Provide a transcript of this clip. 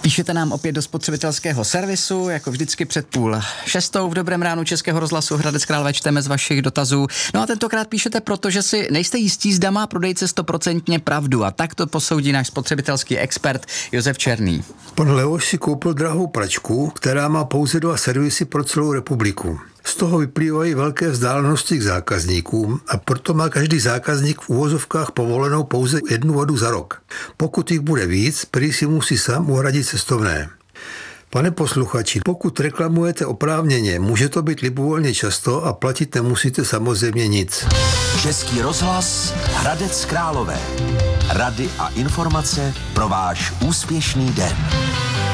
Píšete nám opět do spotřebitelského servisu, jako vždycky před 5:30 v Dobrém ránu Českého rozhlasu Hradec Králové čteme z vašich dotazů. No a tentokrát píšete, protože si nejste jistí, zda má prodejce 100% pravdu, a tak to posoudí náš spotřebitelský expert Josef Černý. Pan Leoš si koupil drahou pračku, která má pouze 2 servisy pro celou republiku. Z toho vyplývají velké vzdálenosti k zákazníkům a proto má každý zákazník v uvozovkách povolenou pouze 1 vodu za rok. Pokud jich bude víc, prý si musí sám uhradit cestovné. Pane posluchači, pokud reklamujete oprávněně, může to být libovolně často a platit nemusíte samozřejmě nic. Český rozhlas Hradec Králové. Rady a informace pro váš úspěšný den.